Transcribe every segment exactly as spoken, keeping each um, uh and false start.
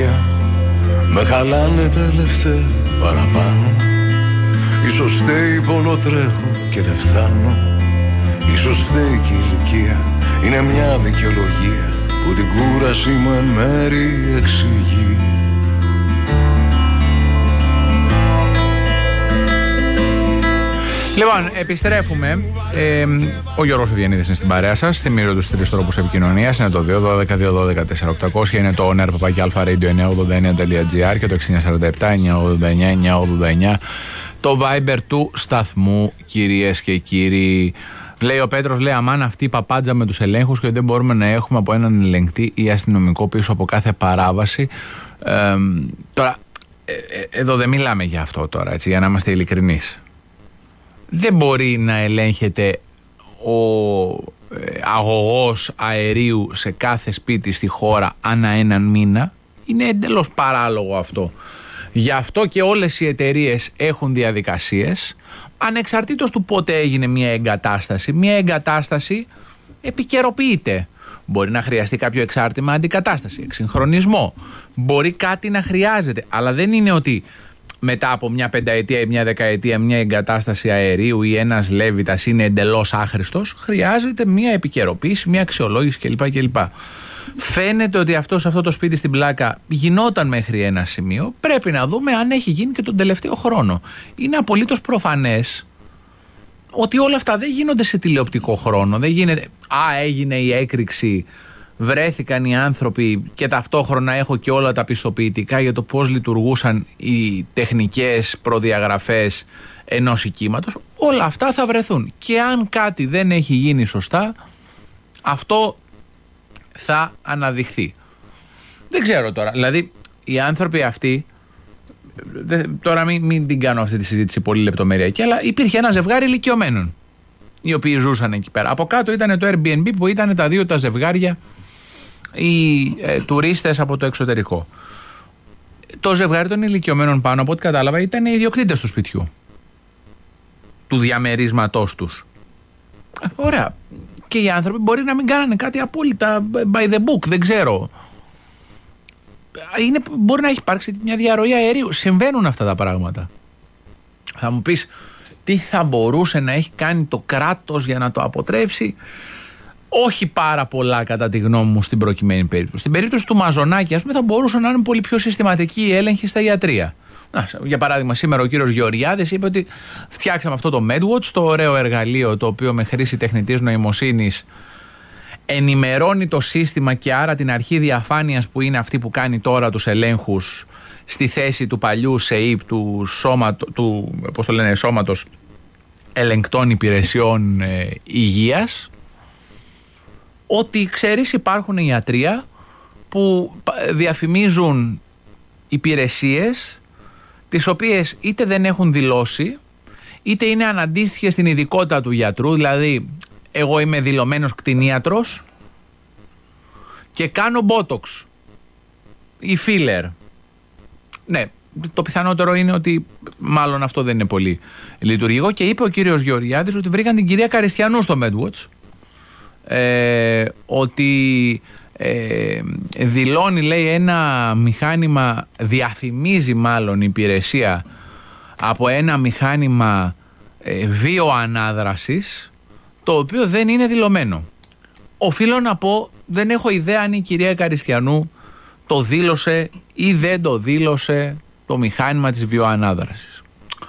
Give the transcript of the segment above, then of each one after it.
πια με χαλάνε τελευταία παραπάνω. Ίσως φταίει πολλό τρέχω και δεν φτάνω. Ίσως φταίει και η ηλικία, είναι μια δικαιολογία που την κούραση μου εν μέρη εξηγεί. Λοιπόν, επιστρέφουμε. Ε, ο Γιώργος Ευγενίδης είναι στην παρέα σας. Θυμίζω τους τρεις τρόπους επικοινωνίας. Είναι το δύο δώδεκα δύο δώδεκα τέσσερα οκτακόσια, είναι το νερ παπάκι αλφα-radio εννιά ογδόντα εννιά τελεία τζι άρ και το έξι εννιά τέσσερα επτά εννιά ογδόντα εννιά εννιά ογδόντα εννιά το Viber του σταθμού, κυρίες και κύριοι. Λέει ο Πέτρος, λέει αμάν αυτή η παπάντζα με τους ελέγχους και δεν μπορούμε να έχουμε από έναν ελεγκτή ή αστυνομικό πίσω από κάθε παράβαση. Ε, τώρα, ε, ε, εδώ δεν μιλάμε για αυτό τώρα, έτσι, για να είμαστε ειλικρινείς. Δεν μπορεί να ελέγχεται ο αγωγός αερίου σε κάθε σπίτι στη χώρα ανά έναν μήνα. Είναι εντελώς παράλογο αυτό. Γι' αυτό και όλες οι εταιρείες έχουν διαδικασίες, ανεξαρτήτως του πότε έγινε μια εγκατάσταση. Μια εγκατάσταση επικαιροποιείται. Μπορεί να χρειαστεί κάποιο εξάρτημα αντικατάσταση, εξυγχρονισμό. Μπορεί κάτι να χρειάζεται, αλλά δεν είναι ότι μετά από μια πενταετία ή μια δεκαετία μια εγκατάσταση αερίου ή ένας λέβητας είναι εντελώς άχρηστος. Χρειάζεται μια επικαιροποίηση, μια αξιολόγηση κλπ. κλπ. Φαίνεται ότι αυτό σε αυτό το σπίτι στην Πλάκα γινόταν μέχρι ένα σημείο. Πρέπει να δούμε αν έχει γίνει και τον τελευταίο χρόνο. Είναι απολύτως προφανές ότι όλα αυτά δεν γίνονται σε τηλεοπτικό χρόνο. Δεν γίνεται, α, έγινε η έκρηξη, βρέθηκαν οι άνθρωποι και ταυτόχρονα έχω και όλα τα πιστοποιητικά για το πώς λειτουργούσαν οι τεχνικές προδιαγραφές ενός οικίματος. Όλα αυτά θα βρεθούν. Και αν κάτι δεν έχει γίνει σωστά, αυτό θα αναδειχθεί. Δεν ξέρω τώρα. Δηλαδή, οι άνθρωποι αυτοί, τώρα μην, μην την κάνω αυτή τη συζήτηση πολύ λεπτομεριακή, αλλά υπήρχε ένα ζευγάρι ηλικιωμένων οι οποίοι ζούσαν εκεί πέρα. Από κάτω ήταν το Airbnb που ήταν τα δύο τα ζευγάρια, οι ε, τουρίστες από το εξωτερικό. Το ζευγάρι των ηλικιωμένων πάνω, από ό,τι κατάλαβα, ήταν οι ιδιοκτήτες του σπιτιού, του διαμερίσματός τους. Ωραία. Και οι άνθρωποι μπορεί να μην κάνανε κάτι απόλυτα by the book, δεν ξέρω. Είναι, μπορεί να έχει υπάρξει μια διαρροή αερίου. Συμβαίνουν αυτά τα πράγματα. Θα μου πεις, τι θα μπορούσε να έχει κάνει το κράτος για να το αποτρέψει? Όχι πάρα πολλά, κατά τη γνώμη μου, στην προκειμένη περίπτωση. Στην περίπτωση του Μαζονάκη, ας πούμε, θα μπορούσε να είναι πολύ πιο συστηματική η έλεγχη στα ιατρεία. Για παράδειγμα, σήμερα ο κύριος Γεωργιάδης είπε ότι φτιάξαμε αυτό το MedWatch, το ωραίο εργαλείο το οποίο με χρήση τεχνητής νοημοσύνης ενημερώνει το σύστημα και άρα την αρχή διαφάνειας που είναι αυτή που κάνει τώρα τους ελέγχους στη θέση του παλιού ΣΕΙΠ, του, σώματο, του πώς το λένε, Σώματος Ελεγκτών Υπηρεσιών ε, Υγείας, ότι ξέρεις υπάρχουν ιατρεία που διαφημίζουν υπηρεσίες τις οποίες είτε δεν έχουν δηλώσει, είτε είναι αναντίστοιχες στην ειδικότητα του γιατρού. Δηλαδή, εγώ είμαι δηλωμένος κτηνίατρος και κάνω botox ή filler. Ναι, το πιθανότερο είναι ότι μάλλον αυτό δεν είναι πολύ λειτουργικό. Και είπε ο κύριος Γεωργιάδης ότι βρήκαν την κυρία Καριστιανού στο MedWatch, ε, ότι ε, δηλώνει, λέει, ένα μηχάνημα, διαφημίζει μάλλον η υπηρεσία από ένα μηχάνημα ε, βιοανάδρασης, το οποίο δεν είναι δηλωμένο. Οφείλω να πω, δεν έχω ιδέα αν η κυρία Καριστιανού το δήλωσε ή δεν το δήλωσε το μηχάνημα της βιοανάδρασης.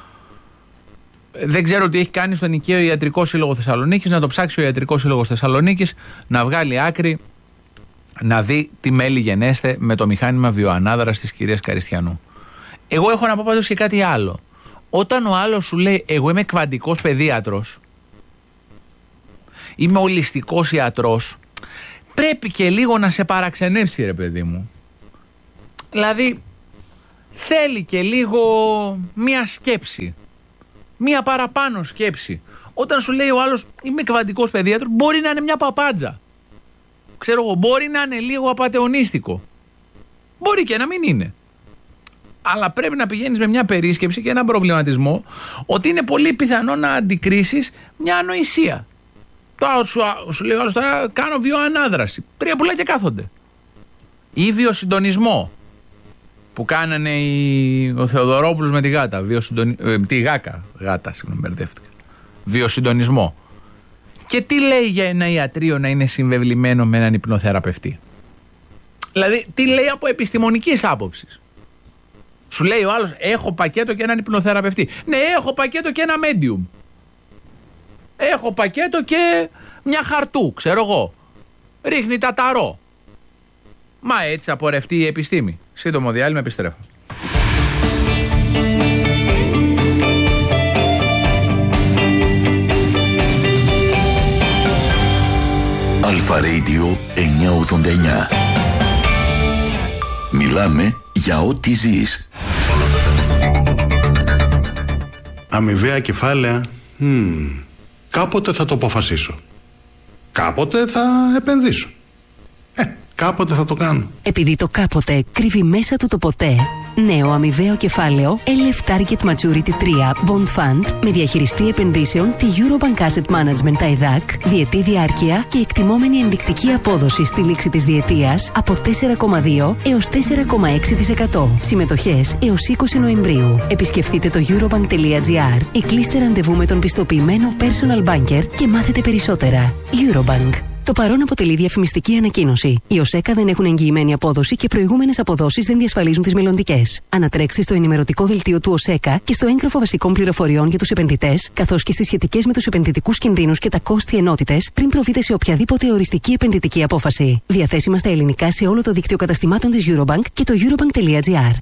Δεν ξέρω τι έχει κάνει στον Οικαίο Ιατρικό Σύλλογο Θεσσαλονίκης, να το ψάξει ο Ιατρικός Σύλλογος Θεσσαλονίκης, να βγάλει άκρη, να δει τι μέλη γενέστε με το μηχάνημα βιοανάδρασης της κυρίας Καριστιανού. Εγώ έχω να πω πάντως και κάτι άλλο. Όταν ο άλλος σου λέει εγώ είμαι κβαντικός παιδίατρος, είμαι ολιστικός ιατρός, πρέπει και λίγο να σε παραξενεύσει, ρε παιδί μου. Δηλαδή θέλει και λίγο μία σκέψη, μία παραπάνω σκέψη. Όταν σου λέει ο άλλος είμαι κβαντικός παιδίατρος, μπορεί να είναι μια παπάντζα, ξέρω εγώ, μπορεί να είναι λίγο απατεωνίστικο, μπορεί και να μην είναι. Αλλά πρέπει να πηγαίνεις με μια περίσκεψη και έναν προβληματισμό ότι είναι πολύ πιθανό να αντικρίσεις μια ανοησία. Τώρα σου, σου λέει ο άλλος, τώρα κάνω βιοανάδραση. Τρία πουλά και κάθονται. Ή βιοσυντονισμό. που κάνανε οι, ο Θεοδωρόπουλος με τη γάτα, βιοσυντονι... ε, τη γάκα, γάτα, συγγνώμη, μπερδεύτηκα. Βιοσυντονισμό. Και τι λέει για ένα ιατρείο να είναι συμβεβλημένο με έναν υπνοθεραπευτή? Δηλαδή, τι λέει από επιστημονικής άποψης? Σου λέει ο άλλος, έχω πακέτο και έναν υπνοθεραπευτή. Ναι, έχω πακέτο και ένα medium. Έχω πακέτο και μια χαρτού, ξέρω εγώ. Ρίχνει τα ταρό. Μα έτσι απορρευτεί η επιστήμη. Σύντομο διάλειμμα, επιστρέφω. Αλφα Radio εννιακόσια ογδόντα εννιά. Μιλάμε για ό,τι ζεις. Αμοιβαία κεφάλαια. Hmm. Κάποτε θα το αποφασίσω. Κάποτε θα επενδύσω. Ε, κάποτε θα το κάνω. Επειδή το κάποτε κρύβει μέσα του το ποτέ, νέο αμοιβαίο κεφάλαιο ελ εφ Target Maturity τρία Bond Fund με διαχειριστή επενδύσεων τη Eurobank Asset Management τα ΕΔΑΚ, διετή διάρκεια και εκτιμόμενη ενδεικτική απόδοση στη λήξη της διετίας από τέσσερα κόμμα δύο έως τέσσερα κόμμα έξι τοις εκατό. Συμμετοχές έως είκοσι Νοεμβρίου. Επισκεφτείτε το eurobank τελεία gr ή κλείστε ραντεβού με τον πιστοποιημένο personal banker και μάθετε περισσότερα. Eurobank. Το παρόν αποτελεί διαφημιστική ανακοίνωση. Οι ΟΣΕΚΑ δεν έχουν εγγυημένη απόδοση και προηγούμενες αποδόσεις δεν διασφαλίζουν τις μελλοντικές. Ανατρέξτε στο ενημερωτικό δελτίο του ΟΣΕΚΑ και στο έγγραφο βασικών πληροφοριών για τους επενδυτές, καθώς και στις σχετικές με τους επενδυτικούς κινδύνους και τα κόστη ενότητες πριν προβείτε σε οποιαδήποτε οριστική επενδυτική απόφαση. Διαθέσιμα στα ελληνικά σε όλο το δίκτυο καταστημάτων της Eurobank και το eurobank τελεία gr.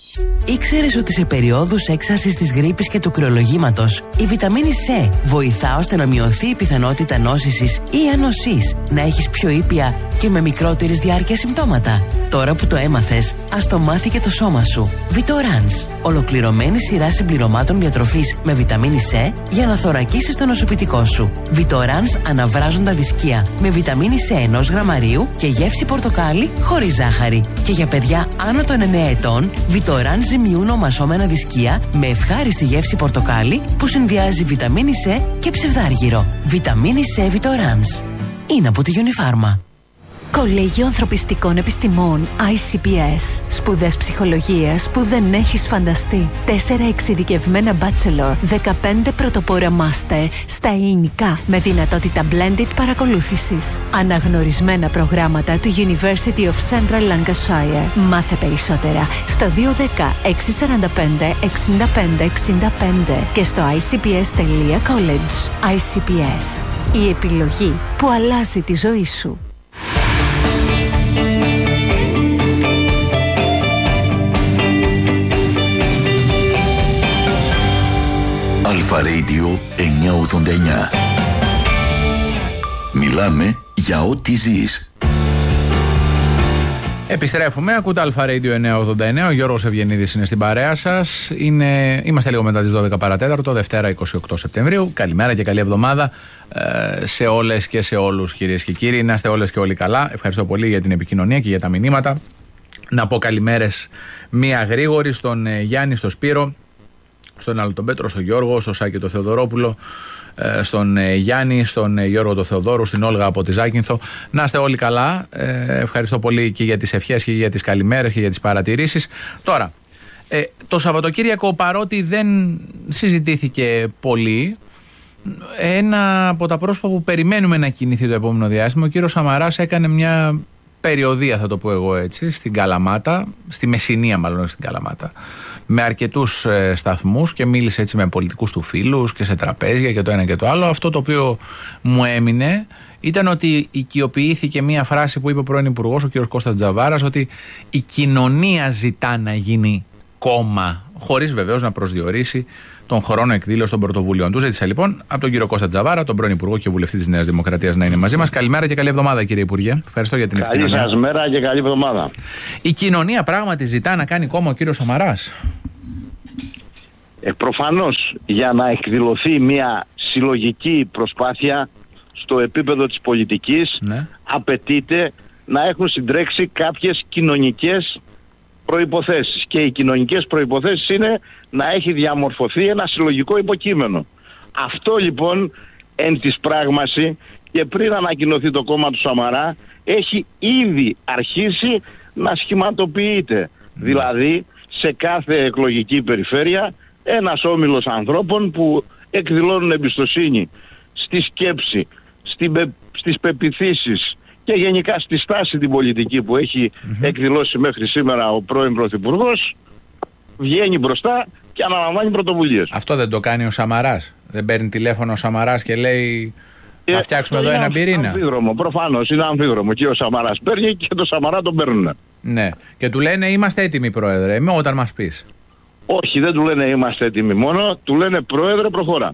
Ήξερες ότι σε περιόδους έξαρσης της γρίπης και του κρυολογήματος η βιταμίνη C βοηθά ώστε να μειωθεί η πιθανότητα νόσησης ή ανοσής, να έχεις πιο ήπια και με μικρότερης διάρκειας συμπτώματα? Τώρα που το έμαθες, ας το μάθει και το σώμα σου. Vitorans, ολοκληρωμένη σειρά συμπληρωμάτων διατροφής με βιταμίνη C για να θωρακίσεις το νοσοποιητικό σου. Vitorans αναβράζοντα δισκία με βιταμίνη C ενός γραμμαρίου και γεύση πορτοκάλι χωρίς ζάχαρη. Και για παιδιά άνω των εννέα ετών, Vitorans ζυμιούν ομασώμενα δισκία με ευχάριστη γεύση πορτοκάλι που συνδυάζει βιταμίνη C και ψευδάργυρο. Βιταμίνη C Vitorans. Είναι από τη Unifarma. Κολέγιο Ανθρωπιστικών Επιστημών άι σι πι ες. Σπουδές ψυχολογίας που δεν έχεις φανταστεί. Τέσσερα εξειδικευμένα bachelor, δεκαπέντε πρωτοπόρα master στα ελληνικά με δυνατότητα blended παρακολούθησης. Αναγνωρισμένα προγράμματα του University of Central Lancashire. Μάθε περισσότερα στο δύο ένα μηδέν έξι τέσσερα πέντε εξήντα πέντε εξήντα πέντε και στο άι σι πι ες τελεία college. άι σι πι ες. Η επιλογή που αλλάζει τη ζωή σου. Αλφα Radio εννιακόσια ογδόντα εννιά. Μιλάμε για ό,τι ζεις. Επιστρέφουμε, ακούτε Αλφα Radio εννιακόσια ογδόντα εννιά. Ο Γιώργος Ευγενίδης είναι στην παρέα σας. Είναι... Είμαστε λίγο μετά τις δώδεκα παρατέταρτο, Δευτέρα είκοσι οκτώ Σεπτεμβρίου. Καλημέρα και καλή εβδομάδα ε, σε όλες και σε όλους, κυρίες και κύριοι. Να είστε όλες και όλοι καλά. Ευχαριστώ πολύ για την επικοινωνία και για τα μηνύματα. Να πω καλημέρες μία γρήγορη στον ε, Γιάννη, στον Σπύρο, στον άλλο τον Πέτρο, στον Γιώργο, στον Σάκη τον Θεοδωρόπουλο, στον Γιάννη, στον Γιώργο τον Θεοδόρου, στην Όλγα από τη Ζάκυνθο. Να είστε όλοι καλά. Ε, ευχαριστώ πολύ και για τις ευχές και για τις καλημέρες και για τις παρατηρήσεις. Τώρα, ε, το Σαββατοκύριακο, παρότι δεν συζητήθηκε πολύ, ένα από τα πρόσωπα που περιμένουμε να κινηθεί το επόμενο διάστημα, ο κύριος Σαμαράς έκανε μια περιοδεία, θα το πω εγώ έτσι, στην Καλαμάτα, στη Μεσσηνία μάλλον, στην Καλαμάτα, με αρκετούς ε, σταθμούς και μίλησε έτσι με πολιτικούς του φίλους και σε τραπέζια και το ένα και το άλλο. Αυτό το οποίο μου έμεινε ήταν ότι οικειοποιήθηκε μία φράση που είπε ο πρώην Υπουργός, ο κ. Κώστας Τζαβάρας, ότι η κοινωνία ζητά να γίνει κόμμα, χωρίς βεβαίως να προσδιορίσει τον χρόνο εκδήλωση των πρωτοβουλίων του. Ζήτησα λοιπόν από τον κύριο Κώστα Τζαβάρα, τον πρώην Υπουργό και βουλευτή της Νέας Δημοκρατίας, να είναι μαζί μας. Καλημέρα και καλή εβδομάδα, κύριε Υπουργέ. Ευχαριστώ για την επικοινωνία. Καλή σας μέρα και καλή εβδομάδα. Η κοινωνία πράγματι ζητά να κάνει κόμμα ο κύριος Σαμαράς. Ε, προφανώς, για να εκδηλωθεί μια συλλογική προσπάθεια στο επίπεδο της πολιτικής, ναι, απαιτείται να έχουν συντρέξει κάποιες κοινωνικές προϋποθέσεις. Και οι κοινωνικές προϋποθέσεις είναι να έχει διαμορφωθεί ένα συλλογικό υποκείμενο. Αυτό λοιπόν εν της πράγμαση, και πριν ανακοινωθεί το κόμμα του Σαμαρά, έχει ήδη αρχίσει να σχηματοποιείται. Δηλαδή σε κάθε εκλογική περιφέρεια ένας όμιλος ανθρώπων που εκδηλώνουν εμπιστοσύνη στη σκέψη, στην πε, στις πεποιθήσεις και γενικά στη στάση την πολιτική που έχει mm-hmm. εκδηλώσει μέχρι σήμερα ο πρώην Πρωθυπουργός, βγαίνει μπροστά και αναλαμβάνει πρωτοβουλίες. Αυτό δεν το κάνει ο Σαμαράς? Δεν παίρνει τηλέφωνο ο Σαμαράς και λέει ε, να φτιάξουμε εδώ ένα πυρήνα? Είναι αμφίδρομο, προφανώς είναι αμφίδρομο. Και ο Σαμαράς παίρνει και το Σαμαρά τον παίρνουν. Ναι, και του λένε είμαστε έτοιμοι πρόεδρε, είμαι όταν μας πεις. Όχι, δεν του λένε είμαστε έτοιμοι μόνο, του λένε πρόεδρε προχώρα.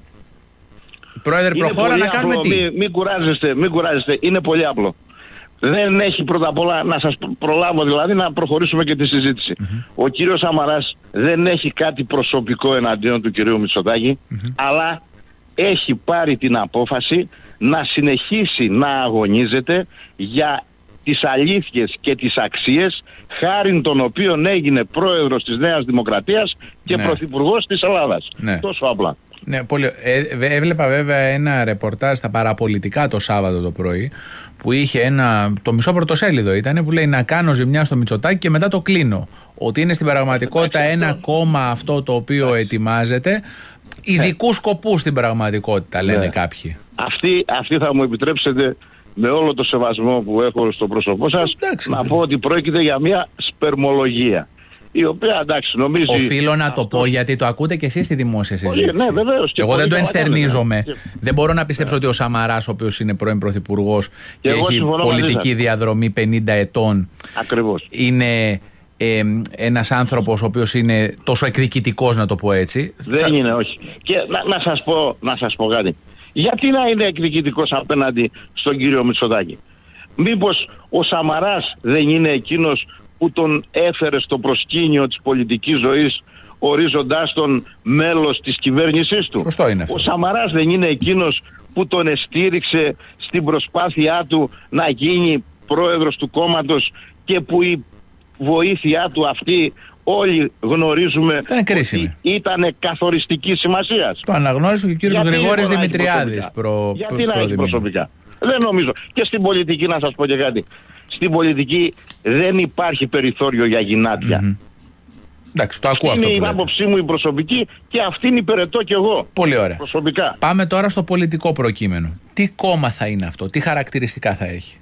Πρόεδρε προχώρα να κάνουμε απλό, τι? Μην μη κουράζεστε, μην κουράζεστε, είναι πολύ απλό. Δεν έχει πρώτα απ' όλα, να σας προλάβω δηλαδή, να προχωρήσουμε και τη συζήτηση. Mm-hmm. Ο κύριος Σαμαράς δεν έχει κάτι προσωπικό εναντίον του κυρίου Μητσοτάκη, mm-hmm. αλλά έχει πάρει την απόφαση να συνεχίσει να αγωνίζεται για τις αλήθειες και τις αξίες χάριν των οποίων έγινε πρόεδρος της Νέας Δημοκρατίας και ναι. πρωθυπουργός της Ελλάδας. Ναι. Τόσο απλά. Ναι, πολύ. Ε, έβλεπα βέβαια ένα ρεπορτάζ στα παραπολιτικά το Σάββατο το πρωί που είχε ένα, το μισό πρωτοσέλιδο ήταν, που λέει να κάνω ζημιά στο Μητσοτάκη και μετά το κλείνω. Ότι είναι στην πραγματικότητα ένα κόμμα αυτό το οποίο ετοιμάζεται ειδικού ναι. σκοπούς στην πραγματικότητα, λένε ναι. κάποιοι. Αυτή, αυτή θα μου επιτρέψετε, με όλο το σεβασμό που έχω στο πρόσωπό σας, εντάξει, να πω ότι πρόκειται για μια σπερμολογία. Η οποία, εντάξει, νομίζει... Οφείλω να αυτό... το πω γιατί το ακούτε και εσείς στη δημόσια συζήτηση. Ναι, βεβαίως. Εγώ δεν το ενστερνίζομαι. Και... Δεν μπορώ να πιστέψω yeah. ότι ο Σαμαράς, ο οποίος είναι πρώην πρωθυπουργός και, και έχει πολιτική διαδρομή πενήντα ετών, ακριβώς, είναι ε, ένας άνθρωπος ο οποίος είναι τόσο εκδικητικός, να το πω έτσι. Δεν θα... είναι, όχι. Και να, να, σας πω, να σας πω κάτι. Γιατί να είναι εκδικητικός απέναντι στον κύριο Μητσοτάκη? Μήπως ο Σαμαράς δεν είναι εκείνος που τον έφερε στο προσκήνιο της πολιτικής ζωής, ορίζοντάς τον μέλος της κυβέρνησής του? Σωστό είναι αυτό. Ο Σαμαράς δεν είναι εκείνος που τον εστήριξε στην προσπάθειά του να γίνει πρόεδρος του κόμματος και που η βοήθειά του αυτή όλοι γνωρίζουμε ότι ήταν καθοριστική σημασίας? Το αναγνώρισε και ο κύριος Γρηγόρης Δημητριάδης. Προ... Γιατί προ... να έχει προσωπικά? Δεν νομίζω. Και στην πολιτική, να σας πω και κάτι, στην πολιτική δεν υπάρχει περιθώριο για γυνάτια. Mm-hmm. Εντάξει, το ακούω αυτή αυτό. Είναι η άποψή μου η προσωπική και αυτήν υπηρετώ κι εγώ. Πολύ ωραία. Προσωπικά. Πάμε τώρα στο πολιτικό προκείμενο. Τι κόμμα θα είναι αυτό, τι χαρακτηριστικά θα έχει?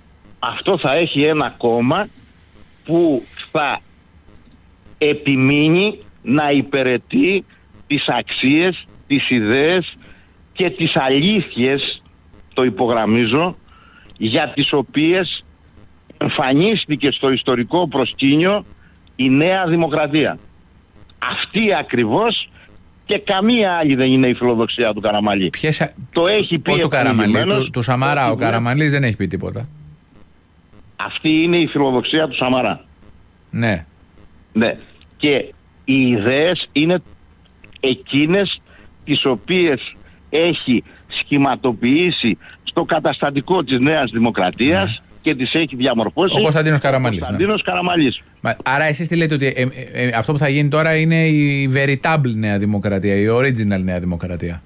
Αυτό θα έχει ένα κόμμα που θα επιμείνει να υπηρετεί τις αξίες, τις ιδέες και τις αλήθειες, το υπογραμμίζω, για τις οποίες εμφανίστηκε στο ιστορικό προσκήνιο η Νέα Δημοκρατία. Αυτή ακριβώς και καμία άλλη δεν είναι η φιλοδοξία του Καραμανλή. Ποιες... Το έχει πει του Καραμανλή, του, του Σαμαρά. Ο Καραμανλής δεν έχει πει τίποτα. Αυτή είναι η φιλοδοξία του Σαμαρά. Ναι. Ναι. Και οι ιδέες είναι εκείνες τις οποίες έχει σχηματοποιήσει στο καταστατικό της Νέας Δημοκρατίας, ναι, και τις έχει διαμορφώσει ο Κωνσταντίνος Καραμανλής. Κωνσταντίνος ναι. Καραμανλής. Μα, άρα εσείς τι λέτε, ότι ε, ε, ε, αυτό που θα γίνει τώρα είναι η veritable Νέα Δημοκρατία, η original Νέα Δημοκρατία?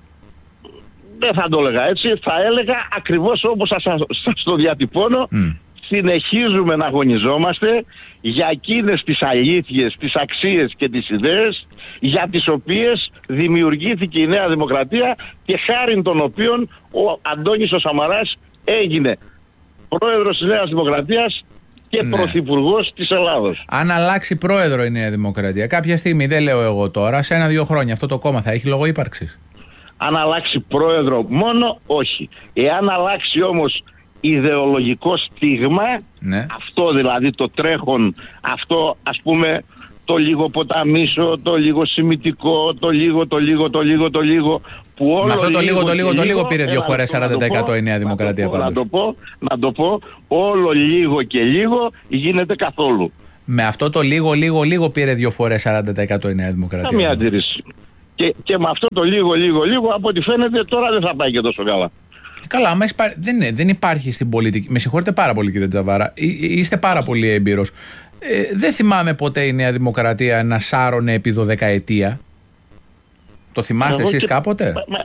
Δεν θα το έλεγα έτσι, θα έλεγα ακριβώς όπως σας, σας το διατυπώνω. Mm. Συνεχίζουμε να αγωνιζόμαστε για εκείνες τις αλήθειες, τις αξίες και τις ιδέες για τις οποίες δημιουργήθηκε η Νέα Δημοκρατία και χάριν των οποίων ο Αντώνης ο Σαμαράς έγινε πρόεδρος της Νέας Δημοκρατίας και ναι. πρωθυπουργός της Ελλάδος. Αν αλλάξει πρόεδρο η Νέα Δημοκρατία κάποια στιγμή, δεν λέω εγώ τώρα, σε ένα-δύο χρόνια αυτό το κόμμα θα έχει λόγο ύπαρξης? Αν αλλάξει πρόεδρο μόνο, όχι. Εάν αλλάξει όμως ιδεολογικό στίγμα, ναι. αυτό δηλαδή το τρέχον, αυτό ας πούμε το λίγο ποταμίσο, το λίγο σημιτικό, το λίγο, το λίγο, το λίγο, το λίγο, που όλο με αυτό το λίγο, το λίγο, το λίγο, λίγο πήρε δύο φορές σαράντα τοις εκατό η Νέα Δημοκρατία πάντως. Να το πω, να το πω, όλο λίγο και λίγο γίνεται καθόλου. Με αυτό το λίγο, λίγο, λίγο πήρε δύο φορές σαράντα τοις εκατό η Νέα Δημοκρατία. Καμία αντίρρηση. Και, και με αυτό το λίγο, λίγο, λίγο, από ό,τι φαίνεται τώρα δεν θα πάει και τόσο καλά. Καλά, άμα πάρει, δεν, είναι, δεν υπάρχει στην πολιτική. Με συγχωρείτε πάρα πολύ, κύριε Τζαβάρα. Εί, είστε πάρα πολύ έμπειρος. Ε, δεν θυμάμαι ποτέ η Νέα Δημοκρατία να σάρωνε επί δωδεκαετία. Το θυμάστε εσείς κάποτε? Μα,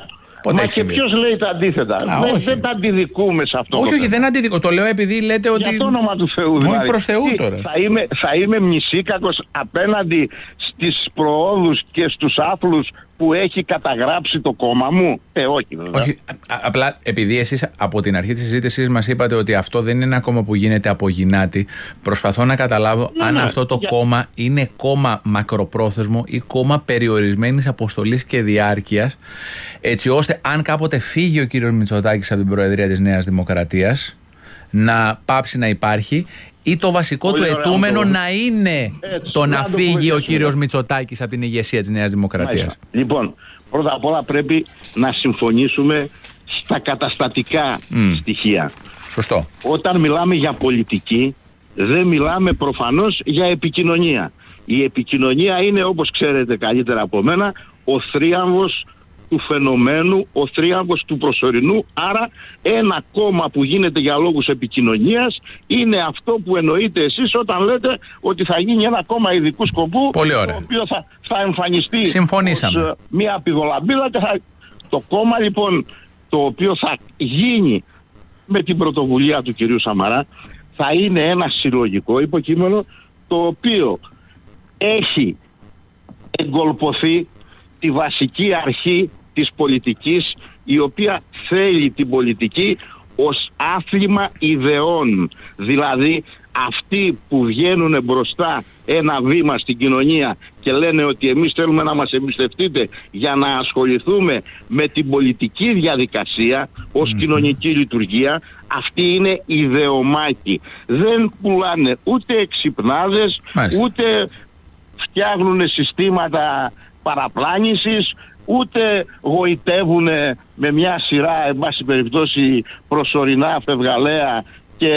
Ποτέ Μα και ποιος λέει τα αντίθετα? Α, δεν, δεν τα αντιδικούμε σε αυτό. Όχι, όχι, δεν αντιδικώ. Το λέω επειδή λέτε ότι. Για το όνομα του Θεού, δηλαδή. Όχι προς Θεού τώρα. Θα είμαι, θα είμαι μνησίκακος απέναντι στις προόδους και στους άθλους που έχει καταγράψει το κόμμα μου? Ε, όχι βέβαια. Όχι, α, απλά επειδή εσείς από την αρχή της συζήτησης μας είπατε ότι αυτό δεν είναι ένα κόμμα που γίνεται από γυνάτη, προσπαθώ να καταλάβω ναι, αν ναι, αυτό το για... κόμμα είναι κόμμα μακροπρόθεσμο ή κόμμα περιορισμένης αποστολής και διάρκειας, έτσι ώστε αν κάποτε φύγει ο κύριος Μητσοτάκης από την Προεδρία της Νέας Δημοκρατίας να πάψει να υπάρχει, ή το βασικό Πολύ του αιτούμενο το... να είναι έτσι, το να, να φύγει ο κύριος έτσι. Μητσοτάκης από την ηγεσία της Νέας Δημοκρατίας. Μάλιστα. Λοιπόν, πρώτα απ' όλα πρέπει να συμφωνήσουμε στα καταστατικά mm. στοιχεία. Σωστό. Όταν μιλάμε για πολιτική, δεν μιλάμε προφανώς για επικοινωνία. Η επικοινωνία είναι, όπως ξέρετε καλύτερα από μένα, ο θρίαμβος του φαινομένου, ο θρίαμβος του προσωρινού. Άρα ένα κόμμα που γίνεται για λόγους επικοινωνίας είναι αυτό που εννοείτε εσείς όταν λέτε ότι θα γίνει ένα κόμμα ειδικού σκοπού. Πολύ ωραία. Το οποίο θα, θα εμφανιστεί Συμφωνήσαμε. ως μια πηγολαμπίδα και θα... Το κόμμα λοιπόν το οποίο θα γίνει με την πρωτοβουλία του κυρίου Σαμαρά θα είναι ένα συλλογικό υποκείμενο το οποίο έχει εγκολποθεί τη βασική αρχή της πολιτικής, η οποία θέλει την πολιτική ως άθλημα ιδεών. Δηλαδή αυτοί που βγαίνουν μπροστά ένα βήμα στην κοινωνία και λένε ότι εμείς θέλουμε να μας εμπιστευτείτε για να ασχοληθούμε με την πολιτική διαδικασία ως mm-hmm. κοινωνική λειτουργία, αυτοί είναι ιδεομάχοι. Δεν πουλάνε ούτε εξυπνάδες, Μάλιστα. ούτε φτιάχνουν συστήματα παραπλάνησης, ούτε γοητεύουν με μια σειρά, εν πάση περιπτώσει, προσωρινά φευγαλαία και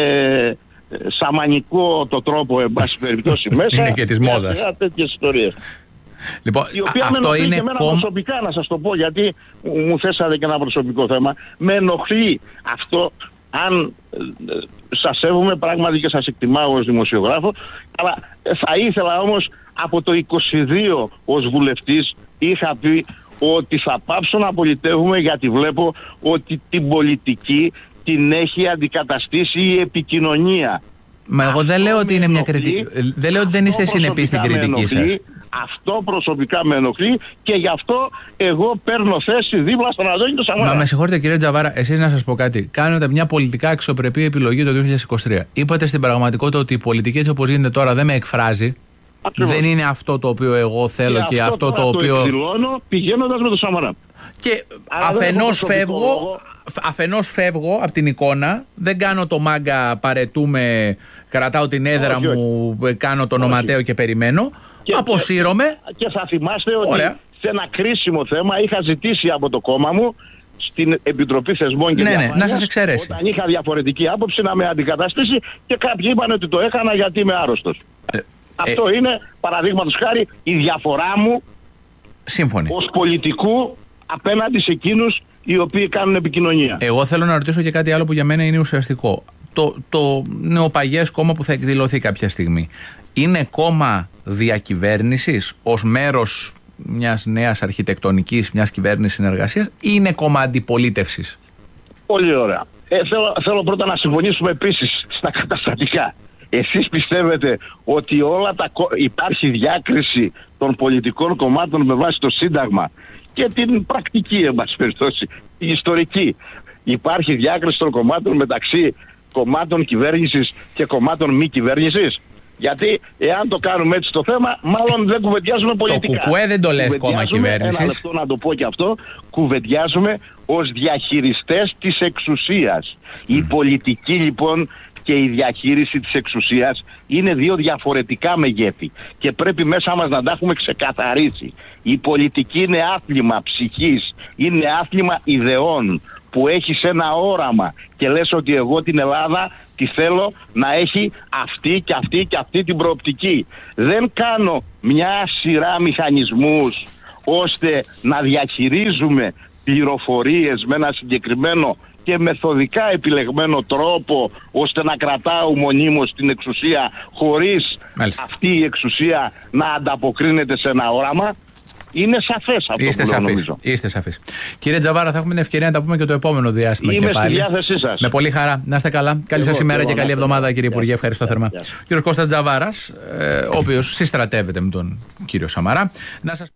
σαμανικό το τρόπο, εν πάση περιπτώσει, μέσα. Είναι και της μόδας. Τέτοιες ιστορίες. Λοιπόν, η οποία αυτό με ενοχλεί είναι και εμένα κομ... προσωπικά, να σας το πω, γιατί μου θέσατε και ένα προσωπικό θέμα. Με ενοχλεί αυτό, αν ε, σας σέβομαι πράγματι και σας εκτιμάω ως δημοσιογράφο, αλλά θα ήθελα όμως από το είκοσι δύο ως βουλευτής είχα πει ότι θα πάψω να πολιτεύουμε, γιατί βλέπω ότι την πολιτική την έχει αντικαταστήσει η επικοινωνία. Μα εγώ δεν λέω ότι είναι μια κριτική. Δεν λέω ότι δεν είστε συνεπείς στην κριτική σας. Αυτό προσωπικά με ενοχλεί και γι' αυτό εγώ παίρνω θέση δίπλα στον Αντώνη τον Σαμαρά. Μα με συγχωρείτε κύριε Τζαβάρα, εσείς να σας πω κάτι. Κάνετε μια πολιτικά αξιοπρεπή επιλογή το δύο χιλιάδες είκοσι τρία. Είπατε στην πραγματικότητα ότι η πολιτική έτσι όπως γίνεται τώρα δεν με εκφράζει. Ακριβώς. Δεν είναι αυτό το οποίο εγώ θέλω και, και αυτό, αυτό το οποίο. Το εκδηλώνω πηγαίνοντας με τον Σαμαρά. Και αφενός φεύγω, αφενός φεύγω από την εικόνα, δεν κάνω το μάγκα, παρετούμε, κρατάω την έδρα όχι, μου, όχι. κάνω τον οματέο και περιμένω, και, αποσύρωμαι. Και, και θα θυμάστε ότι Ωραία. σε ένα κρίσιμο θέμα είχα ζητήσει από το κόμμα μου στην Επιτροπή Θεσμών και ναι, Διαφάνειας, ναι, να σας εξαιρέσει. Όταν είχα διαφορετική άποψη να με αντικαταστήσει και κάποιοι είπαν ότι το έκανα γιατί είμαι άρρωστος. Ε, Αυτό ε, είναι παραδείγματος χάρη η διαφορά μου σύμφωνη. ως πολιτικού απέναντι σε εκείνους οι οποίοι κάνουν επικοινωνία. Εγώ θέλω να ρωτήσω και κάτι άλλο που για μένα είναι ουσιαστικό. Το, το νεοπαγές κόμμα που θα εκδηλωθεί κάποια στιγμή είναι κόμμα διακυβέρνησης ως μέρος μιας νέας αρχιτεκτονικής, μιας κυβέρνησης συνεργασίας, ή είναι κόμμα αντιπολίτευσης? Πολύ ωραία. Ε, θέλω, θέλω πρώτα να συμφωνήσουμε επίσης στα καταστατικά. Εσείς πιστεύετε ότι όλα τα, υπάρχει διάκριση των πολιτικών κομμάτων με βάση το Σύνταγμα και την πρακτική, εν πάση περιπτώσει, την ιστορική? Υπάρχει διάκριση των κομμάτων μεταξύ κομμάτων κυβέρνησης και κομμάτων μη κυβέρνησης? Γιατί εάν το κάνουμε έτσι το θέμα, μάλλον δεν κουβεντιάζουμε πολιτικά. Το ΚΚΕ δεν το λες κόμμα κυβέρνησης. Ένα λεπτό να το πω και αυτό. Κουβεντιάζουμε ως διαχειριστές της εξουσίας. Mm. Η πολιτική λοιπόν και η διαχείριση της εξουσίας είναι δύο διαφορετικά μεγέθη και πρέπει μέσα μας να τα έχουμε ξεκαθαρίσει. Η πολιτική είναι άθλημα ψυχής, είναι άθλημα ιδεών, που έχεις ένα όραμα και λες ότι εγώ την Ελλάδα τη θέλω να έχει αυτή και αυτή και αυτή την προοπτική. Δεν κάνω μια σειρά μηχανισμούς ώστε να διαχειρίζουμε πληροφορίες με ένα συγκεκριμένο και μεθοδικά επιλεγμένο τρόπο ώστε να κρατάω μονίμως την εξουσία χωρίς Μάλιστα. αυτή η εξουσία να ανταποκρίνεται σε ένα όραμα. Είναι σαφές αυτό Είστε που λέω, σαφείς. νομίζω. Είστε σαφείς. Κύριε Τζαβάρα, θα έχουμε την ευκαιρία να τα πούμε και το επόμενο διάστημα. Είμαι και πάλι. στη διάθεσή σας. Με πολύ χαρά. Να είστε καλά. Καλή σας ημέρα και καλή εβδομάδα, κύριε Υπουργέ. Ευχαριστώ θερμά. Ο κύριος Κώστας Τζαβάρας, ε, ο οποίος συστρατεύεται με τον κύριο Σαμαρά. Να σας...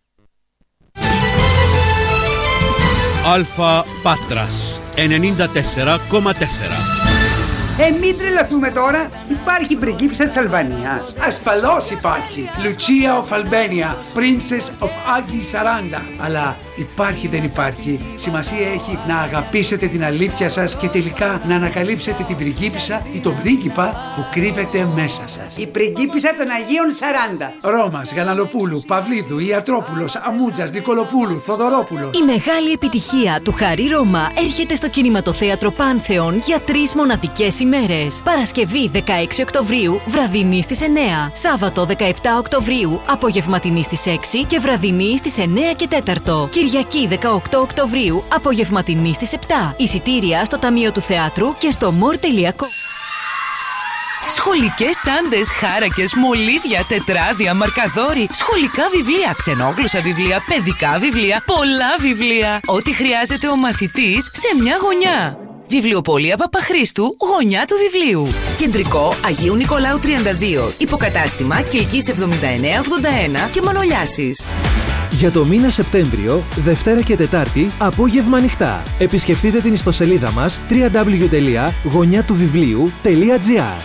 Αλφα Πάτρας ενενήντα τέσσερα κόμμα τέσσερα. Ε, μην τρελαθούμε τώρα. Υπάρχει πριγκίπισσα της Αλβανίας. Ασφαλώς υπάρχει. Lucia of Albania, Princess of Agi σαράντα. Αλλά υπάρχει δεν υπάρχει. Σημασία έχει να αγαπήσετε την αλήθεια σας και τελικά να ανακαλύψετε την πριγκίπισσα ή τον πρίγκιπα που κρύβεται μέσα σας. Η πριγκίπισσα των Αγίων σαράντα. Ρώμας, Γαλανοπούλου, Παυλίδου, Ιατρόπουλος, Αμούτζας, Νικολοπούλου, Θοδωρόπουλος. Η μεγάλη επιτυχία του Χαρί Ρώμα έρχεται στο κινηματοθέατρο Πάνθεον για τρεις μοναδικές ημέρες. Παρασκευή δεκαέξι Οκτωβρίου, βραδινή στις εννέα. Σάββατο δεκαεπτά Οκτωβρίου, απογευματινή στις έξι και βραδινή στις εννέα και τέταρτο. Κυριακή δεκαοκτώ Οκτωβρίου, απογευματινή στις επτά. Εισιτήρια στο Ταμείο του Θεάτρου και στο more τελεία com. Σχολικές τσάντες, χάρακες, μολύβια, τετράδια, μαρκαδόροι, σχολικά βιβλία, ξενόγλωσσα βιβλία, παιδικά βιβλία, πολλά βιβλία. Ό,τι χρειάζεται ο μαθητής σε μια γωνιά. Βιβλιοπωλεία Παπαχρήστου, γωνιά του βιβλίου. Κεντρικό Αγίου Νικολάου τριάντα δύο. Υποκατάστημα Κιλκής εβδομήντα εννέα ογδόντα ένα και Μανολιάσης. Για το μήνα Σεπτέμβριο, Δευτέρα και Τετάρτη, απόγευμα ανοιχτά. Επισκεφτείτε την ιστοσελίδα μας double-u double-u double-u τελεία γωνιά του βιβλίου τελεία τζι άρ.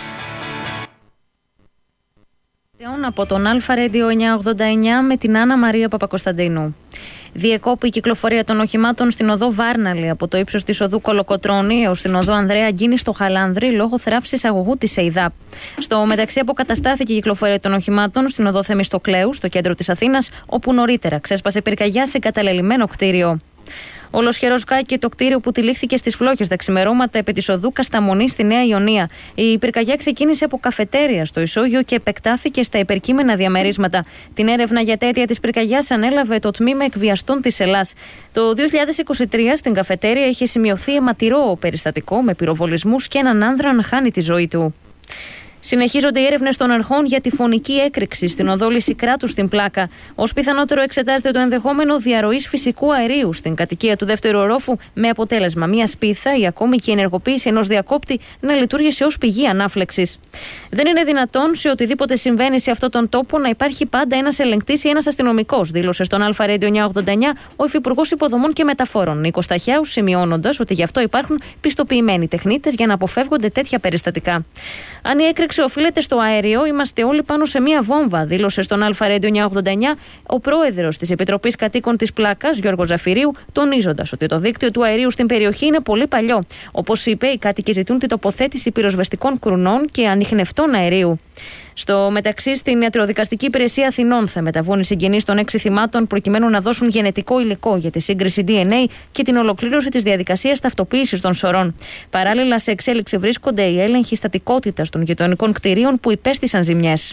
Από τον Αλφα Radio εννιακόσια ογδόντα εννιά με την Άννα Μαρία Παπακοσταντίνου. Διεκόπη η κυκλοφορία των οχημάτων στην οδό Βάρναλη από το ύψος της οδού Κολοκοτρώνη έως την οδό Ανδρέα Γκίνη στο Χαλάνδρη λόγω θράψης αγωγού της ΕΙΔΑΠ. Στο μεταξύ, αποκαταστάθηκε η κυκλοφορία των οχημάτων στην οδό Θεμιστοκλέου στο κέντρο της Αθήνας, όπου νωρίτερα ξέσπασε πυρκαγιά σε εγκαταλελειμμένο κτίριο. Ολοσχερός κάηκε το κτίριο που τυλίχθηκε στις φλόχες τα ξημερώματα επί της οδού Κασταμονή στη Νέα Ιωνία. Η πυρκαγιά ξεκίνησε από καφετέρια στο ισόγειο και επεκτάθηκε στα υπερκείμενα διαμερίσματα. Την έρευνα για τα αίτια της πυρκαγιάς ανέλαβε το τμήμα εκβιαστών της Ελλάς. Το δύο χιλιάδες είκοσι τρία στην καφετέρια είχε σημειωθεί αιματηρό περιστατικό με πυροβολισμούς και έναν άνδρα να χάνει τη ζωή του. Συνεχίζονται οι έρευνες των αρχών για τη φωνική έκρηξη στην οδό Λυσικράτου στην Πλάκα. Ως πιθανότερο εξετάζεται το ενδεχόμενο διαρροής φυσικού αερίου στην κατοικία του δεύτερου ορόφου, με αποτέλεσμα μια σπίθα ή ακόμη και η ενεργοποίηση ενός διακόπτη να λειτουργήσει ως πηγή ανάφλεξης. Δεν είναι δυνατόν σε οτιδήποτε συμβαίνει σε αυτόν τον τόπο να υπάρχει πάντα ένας ελεγκτής ή ένας αστυνομικός, δήλωσε στον Αλφα Radio εννιακόσια ογδόντα εννιά ο Υφυπουργός Υποδομών και Μεταφορών Νίκος Ταχιάους, σημειώνοντας ότι γι' αυτό υπάρχουν πιστοποιημένοι τεχνίτες για να αποφεύγονται τέτοια περιστατικά. Αν η έκρηξη οφείλεται στο αέριο, είμαστε όλοι πάνω σε μία βόμβα, δήλωσε στον Αλφα Radio εννιακόσια ογδόντα εννιά ο πρόεδρος της Επιτροπής Κατοίκων της Πλάκας, Γιώργος Ζαφυρίου, τονίζοντας ότι το δίκτυο του αερίου στην περιοχή είναι πολύ παλιό. Όπως είπε, οι κάτοικοι ζητούν την τοποθέτηση πυροσβεστικών κρουνών και ανιχνευτών αερίου. Στο μεταξύ, στην Ιατροδικαστική Υπηρεσία Αθηνών θα μεταβούν οι συγγενείς των έξι θυμάτων προκειμένου να δώσουν γενετικό υλικό για τη σύγκριση ντι εν έι και την ολοκλήρωση της διαδικασίας ταυτοποίησης των σωρών. Παράλληλα, σε εξέλιξη βρίσκονται οι έλεγχοι στατικότητας των γειτονικών κτηρίων που υπέστησαν ζημιές.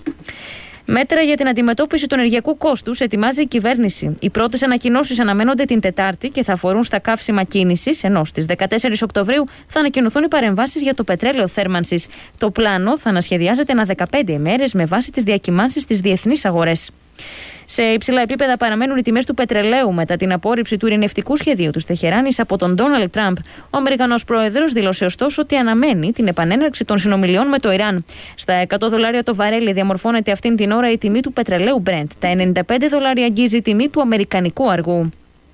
Μέτρα για την αντιμετώπιση του ενεργειακού κόστους ετοιμάζει η κυβέρνηση. Οι πρώτες ανακοινώσεις αναμένονται την Τετάρτη και θα αφορούν στα καύσιμα κίνησης, ενώ στις δεκατέσσερις Οκτωβρίου θα ανακοινωθούν οι παρεμβάσεις για το πετρέλαιο θέρμανσης. Το πλάνο θα ανασχεδιάζεται ανά δεκαπέντε ημέρες με βάση τις διακυμάνσεις στις διεθνείς αγορές. Σε υψηλά επίπεδα παραμένουν οι τιμές του πετρελαίου μετά την απόρριψη του ειρηνευτικού σχεδίου της Τεχεράνης από τον Ντόναλντ Τραμπ. Ο Αμερικανός πρόεδρος δήλωσε ωστόσο ότι αναμένει την επανέναρξη των συνομιλιών με το Ιράν. Στα εκατό δολάρια το βαρέλι διαμορφώνεται αυτήν την ώρα η τιμή του πετρελαίου Brent. Τα ενενήντα πέντε δολάρια αγγίζει η τιμή του αμερικανικού αργού.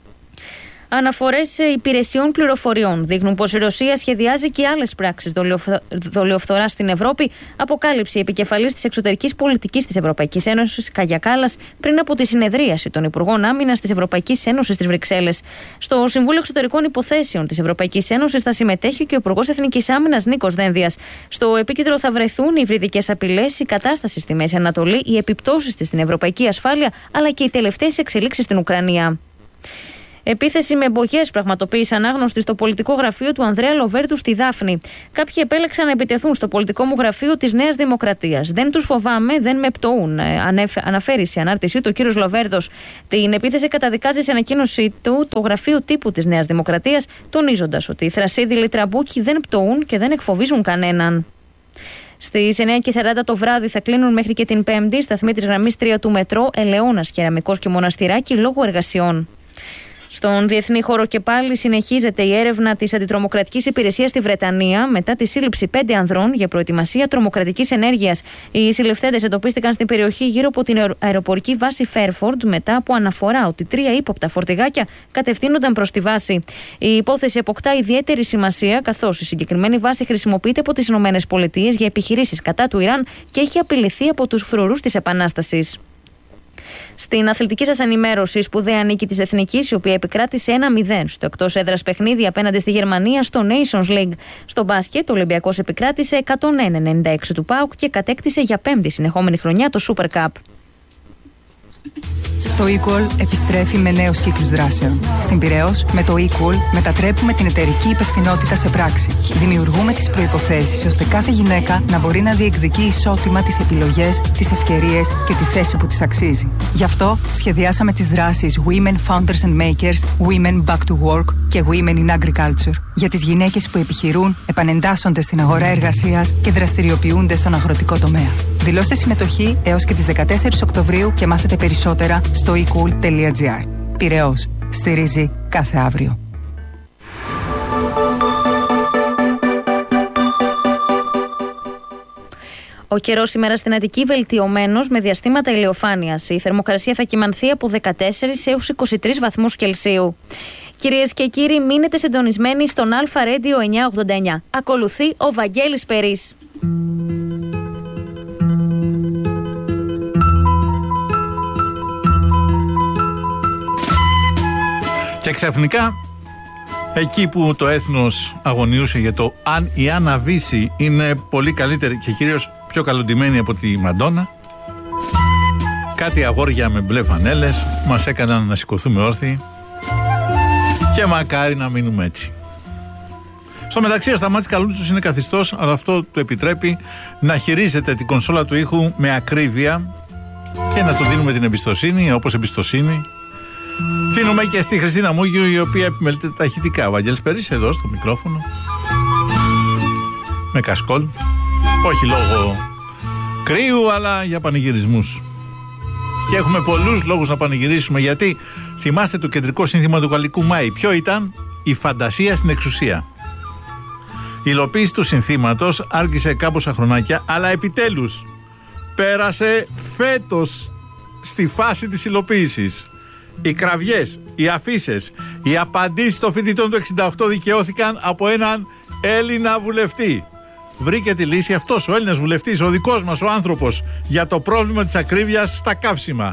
Αναφορές υπηρεσιών πληροφοριών δείχνουν πως η Ρωσία σχεδιάζει και άλλες πράξεις δολιοφθοράς στην Ευρώπη, αποκάλυψε η επικεφαλής της εξωτερικής πολιτικής της Ευρωπαϊκής Ένωσης, Κάγια Κάλλας, πριν από τη συνεδρίαση των Υπουργών Άμυνας της Ευρωπαϊκής Ένωσης στις Βρυξέλλες. Στο Συμβούλιο Εξωτερικών Υποθέσεων της Ευρωπαϊκής Ένωσης θα συμμετέχει και ο Υπουργός Εθνικής Άμυνας Νίκος Δένδιας. Στο επίκεντρο θα βρεθούν οι υβριδικές απειλές, η κατάσταση στη Μέση Ανατολή, οι επιπτώσεις της στην ευρωπαϊκή ασφάλεια, αλλά και οι τελευταίες εξελίξεις στην Ουκρανία. Επίθεση με εμποχές πραγματοποίησε ανάγνωστη στο πολιτικό γραφείο του Ανδρέα Λοβέρδου στη Δάφνη. Κάποιοι επέλεξαν να επιτεθούν στο πολιτικό μου γραφείο της Νέας Δημοκρατίας. Δεν τους φοβάμαι, δεν με πτωούν, αναφέρει σε ανάρτησή του ο κύριος Λοβέρδος. Την επίθεση καταδικάζει σε ανακοίνωσή του το γραφείο τύπου της Νέας Δημοκρατίας, τονίζοντας ότι οι θρασίδηλοι τραμπούκοι δεν πτωούν και δεν εκφοβίζουν κανέναν. Στις εννιά και σαράντα το βράδυ θα κλείνουν μέχρι και την Πέμπτη σταθμοί της γραμμής τρία του μετρό Ελαιώνας, Κεραμικός και Μοναστηράκι λόγω εργασιών. Στον διεθνή χώρο και πάλι συνεχίζεται η έρευνα της Αντιτρομοκρατικής Υπηρεσίας στη Βρετανία μετά τη σύλληψη πέντε ανδρών για προετοιμασία τρομοκρατικής ενέργειας. Οι συλληφθέντες εντοπίστηκαν στην περιοχή γύρω από την αεροπορική βάση Φέρφορντ μετά από αναφορά ότι τρία ύποπτα φορτηγάκια κατευθύνονταν προς τη βάση. Η υπόθεση αποκτά ιδιαίτερη σημασία καθώς η συγκεκριμένη βάση χρησιμοποιείται από τις ΗΠΑ για επιχειρήσεις κατά του Ιράν και έχει απειληθεί από τους φρουρούς της Επανάστασης. Στην αθλητική σας ενημέρωση, σπουδαία νίκη της Εθνικής, η οποία επικράτησε ένα μηδέν στο εκτός έδρας παιχνίδι απέναντι στη Γερμανία στο Nations League. Στο μπάσκετ, ο Ολυμπιακός επικράτησε εκατόν ένα ενενήντα έξι του ΠΑΟΚ και κατέκτησε για πέμπτη συνεχόμενη χρονιά το Super Cup. Το Equal επιστρέφει με νέους κύκλους δράσεων. Στην Πειραιώς, με το Equal μετατρέπουμε την εταιρική υπευθυνότητα σε πράξη. Δημιουργούμε τις προϋποθέσεις ώστε κάθε γυναίκα να μπορεί να διεκδικεί ισότιμα τις επιλογές, τις ευκαιρίες και τη θέση που της αξίζει. Γι' αυτό σχεδιάσαμε τις δράσεις Women Founders and Makers, Women Back to Work και Women in Agriculture. Για τις γυναίκες που επιχειρούν, επανεντάσσονται στην αγορά εργασίας και δραστηριοποιούνται στον αγροτικό τομέα. Δηλώστε συμμετοχή έως και τις δεκατέσσερις Οκτωβρίου και μάθετε περισσότερα στο e cool τελεία gr. Πειραιώς. Στηρίζει κάθε αύριο. Ο καιρός σήμερα στην Αττική βελτιωμένος με διαστήματα ηλιοφάνειας. Η θερμοκρασία θα κυμανθεί από δεκατέσσερις έως είκοσι τρεις βαθμούς Κελσίου. Κυρίες και κύριοι, μείνετε συντονισμένοι στον Αλφα Radio εννιακόσια ογδόντα εννιά. Ακολουθεί ο Βαγγέλης Περής. Και ξαφνικά, εκεί που το έθνος αγωνιούσε για το αν η Άννα Βύση είναι πολύ καλύτερη και κυρίως πιο καλοντημένη από τη Μαντόνα, κάτι αγόρια με μπλε φανέλες μας έκαναν να σηκωθούμε όρθιοι και μακάρι να μείνουμε έτσι. Στο μεταξύ, ο Σταμάτης Καλούτσος είναι καθιστός, αλλά αυτό του επιτρέπει να χειρίζεται την κονσόλα του ήχου με ακρίβεια και να του δίνουμε την εμπιστοσύνη, όπως εμπιστοσύνη δίνουμε και στη Χριστίνα Μούγιου, η οποία επιμελείται ταχυτικά. Ο Βαγγέλης Περής εδώ στο μικρόφωνο, με κασκόλ, όχι λόγω κρύου, αλλά για πανηγυρισμούς. Και έχουμε πολλούς λόγους να πανηγυρίσουμε, γιατί θυμάστε το κεντρικό σύνθημα του Γαλλικού Μάη. Ποιο ήταν? Η φαντασία στην εξουσία. Η υλοποίηση του συνθήματος άργησε κάμποσα χρονάκια, αλλά επιτέλους πέρασε φέτος στη φάση της υλοποίησης. Οι κραυγές, οι αφίσες, οι απαντήσεις των φοιτητών του εξήντα οκτώ δικαιώθηκαν από έναν Έλληνα βουλευτή. Βρήκε τη λύση αυτός ο Έλληνας βουλευτής, ο δικός μας ο άνθρωπος, για το πρόβλημα της ακρίβειας στα καύσιμα.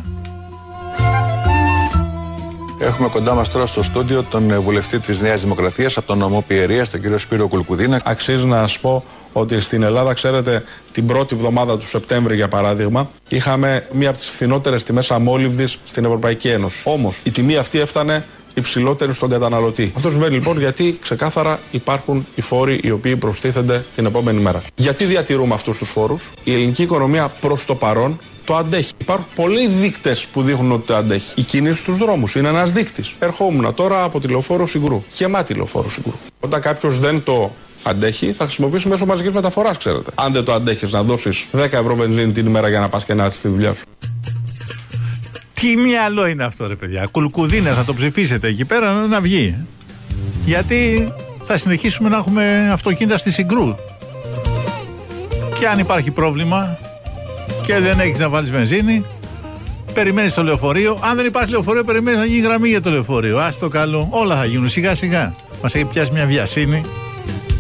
Έχουμε κοντά μας τώρα στο στούντιο τον βουλευτή της Νέας Δημοκρατίας από τον νομό Πιερίας, τον κύριο Σπύρο Κουλκουδίνα. Αξίζει να σας πω ότι στην Ελλάδα, ξέρετε, την πρώτη εβδομάδα του Σεπτέμβρη, για παράδειγμα, είχαμε μία από τις φθηνότερες τιμές αμόλυβδης στην Ευρωπαϊκή Ένωση. Όμως, η τιμή αυτή έφτανε υψηλότερη στον καταναλωτή. Αυτό συμβαίνει λοιπόν γιατί ξεκάθαρα υπάρχουν οι φόροι οι οποίοι προστίθενται την επόμενη μέρα. Γιατί διατηρούμε αυτούς τους φόρους? Η ελληνική οικονομία προς το παρόν το αντέχει. Υπάρχουν πολλοί δείκτες που δείχνουν ότι το αντέχει. Η κίνηση στους δρόμους είναι ένας δείκτης. Ερχόμουν τώρα από τη λεωφόρο Συγκρού. Γεμάτη λεωφόρο Συγκρού. Όταν κάποιος δεν το αντέχει, θα χρησιμοποιήσει μέσω μαζικής μεταφοράς, ξέρετε. Αν δεν το αντέχεις να δώσεις δέκα ευρώ βενζίνη την ημέρα για να πας και να έρθεις στη δουλειά σου. Τι μυαλό είναι αυτό, ρε παιδιά? Κουλκουδίνα, θα το ψηφίσετε εκεί πέρα να βγει. Γιατί θα συνεχίσουμε να έχουμε αυτοκίνητα στη Συγκρού. Και αν υπάρχει πρόβλημα και δεν έχεις να βάλεις βενζίνη, περιμένεις το λεωφορείο. Αν δεν υπάρχει λεωφορείο, περιμένεις να γίνει γραμμή για το λεωφορείο. Ας το καλό, όλα θα γίνουν σιγά σιγά. Μας έχει πιάσει μια βιασύνη.